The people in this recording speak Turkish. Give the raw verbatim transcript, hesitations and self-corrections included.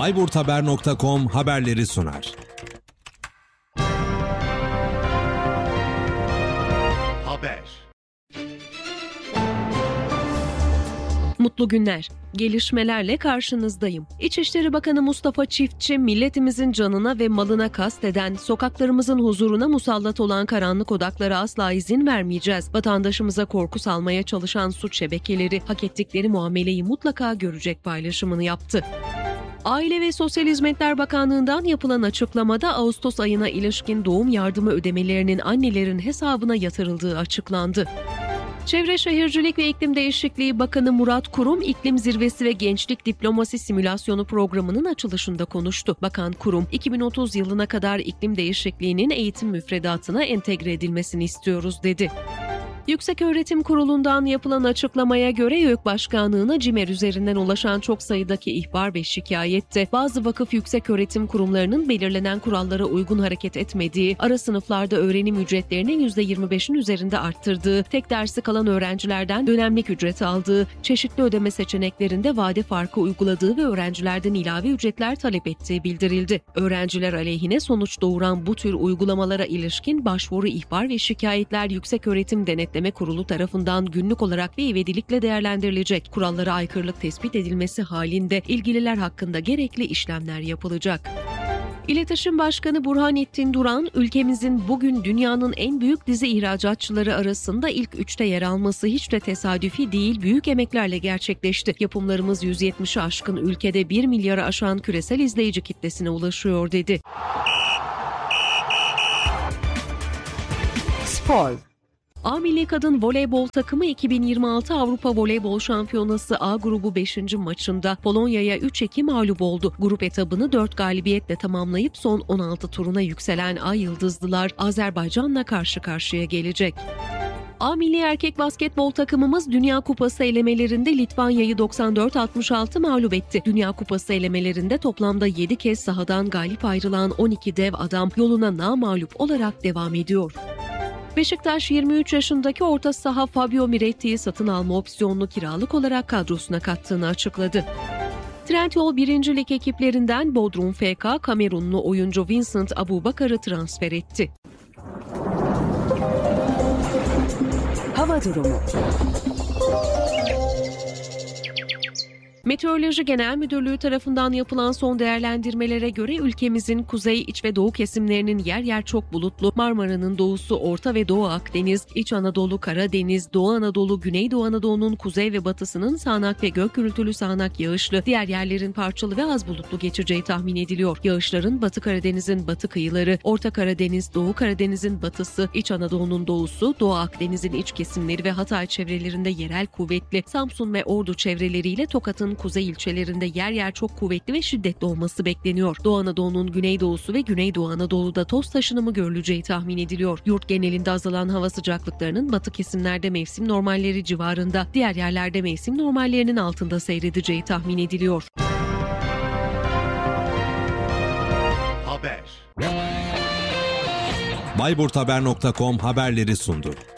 bayburthaber nokta com haberleri sunar. Haber. Mutlu günler. Gelişmelerle karşınızdayım. İçişleri Bakanı Mustafa Çiftçi, milletimizin canına ve malına kasteden, sokaklarımızın huzuruna musallat olan karanlık odaklara asla izin vermeyeceğiz. Vatandaşımıza korku salmaya çalışan suç şebekeleri hak ettikleri muameleyi mutlaka görecek paylaşımını yaptı. Aile ve Sosyal Hizmetler Bakanlığı'ndan yapılan açıklamada Ağustos ayına ilişkin doğum yardımı ödemelerinin annelerin hesabına yatırıldığı açıklandı. Çevre Şehircilik ve İklim Değişikliği Bakanı Murat Kurum, İklim Zirvesi ve Gençlik Diplomasi Simülasyonu programının açılışında konuştu. Bakan Kurum, iki bin otuz yılına kadar iklim değişikliğinin eğitim müfredatına entegre edilmesini istiyoruz dedi. Yükseköğretim Kurulu'ndan yapılan açıklamaya göre YÖK Başkanlığı'na CİMER üzerinden ulaşan çok sayıdaki ihbar ve şikayette bazı vakıf yükseköğretim kurumlarının belirlenen kurallara uygun hareket etmediği, ara sınıflarda öğrenim ücretlerinin yüzde yirmi beşin üzerinde arttırdığı, tek dersi kalan öğrencilerden dönemlik ücret aldığı, çeşitli ödeme seçeneklerinde vade farkı uyguladığı ve öğrencilerden ilave ücretler talep ettiği bildirildi. Öğrenciler aleyhine sonuç doğuran bu tür uygulamalara ilişkin başvuru, ihbar ve şikayetler Yükseköğretim Denetleme Kurulu tarafından günlük olarak ve ivedilikle değerlendirilecek. Kurallara aykırılık tespit edilmesi halinde ilgililer hakkında gerekli işlemler yapılacak. İletişim Başkanı Burhanettin Duran, ülkemizin bugün dünyanın en büyük dizi ihracatçıları arasında ilk üçte yer alması hiç de tesadüfi değil, büyük emeklerle gerçekleşti. Yapımlarımız yüz yetmişi aşkın ülkede bir milyarı aşan küresel izleyici kitlesine ulaşıyor dedi. Spor. A Milli Kadın Voleybol takımı iki bin yirmi altı Avrupa Voleybol Şampiyonası A grubu beşinci maçında Polonya'ya üç iki mağlup oldu. Grup etabını dört galibiyetle tamamlayıp son on altı turuna yükselen Ay Yıldızlılar Azerbaycan'la karşı karşıya gelecek. A Milli Erkek Basketbol takımımız Dünya Kupası elemelerinde Litvanya'yı doksan dört altmış altı mağlup etti. Dünya Kupası elemelerinde toplamda yedi kez sahadan galip ayrılan on iki dev adam yoluna namağlup olarak devam ediyor. Beşiktaş yirmi üç yaşındaki orta saha Fabio Miretti'yi satın alma opsiyonlu kiralık olarak kadrosuna kattığını açıkladı. Trendyol birinci Lig ekiplerinden Bodrum F K, Kamerunlu oyuncu Vincent Abubakar'ı transfer etti. Hava durumu. Meteoroloji Genel Müdürlüğü tarafından yapılan son değerlendirmelere göre ülkemizin kuzey, iç ve doğu kesimlerinin yer yer çok bulutlu, Marmara'nın doğusu, Orta ve Doğu Akdeniz, İç Anadolu, Karadeniz, Doğu Anadolu, Güneydoğu Anadolu'nun kuzey ve batısının sağanak ve gök gürültülü sağanak yağışlı, diğer yerlerin parçalı ve az bulutlu geçeceği tahmin ediliyor. Yağışların Batı Karadeniz'in batı kıyıları, Orta Karadeniz, Doğu Karadeniz'in batısı, İç Anadolu'nun doğusu, Doğu Akdeniz'in iç kesimleri ve Hatay çevrelerinde yerel kuvvetli, Samsun ve Ordu çevreleriyle Tokat'ın kuzey ilçelerinde yer yer çok kuvvetli ve şiddetli olması bekleniyor. Doğu Anadolu'nun güneydoğusu ve Güneydoğu Anadolu'da toz taşınımı görüleceği tahmin ediliyor. Yurt genelinde azalan hava sıcaklıklarının batı kesimlerde mevsim normalleri civarında, diğer yerlerde mevsim normallerinin altında seyredeceği tahmin ediliyor. Haber. bayburthaber nokta com haberleri sundu.